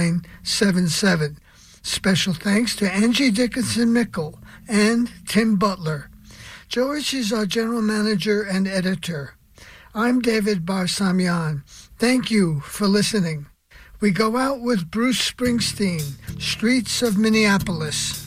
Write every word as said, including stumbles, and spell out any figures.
nine seven seven. Special thanks to Angie Dickinson-Mickle and Tim Butler. George is our general manager and editor. I'm David Barsamian. Thank you for listening. We go out with Bruce Springsteen, Streets of Minneapolis.